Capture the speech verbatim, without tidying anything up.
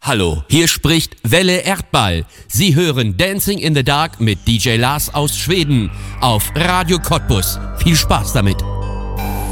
Hallo, hier spricht Welle Erdball. Sie hören Dancing in the Dark mit D J Lars aus Schweden auf Radio Cottbus. Viel Spaß damit.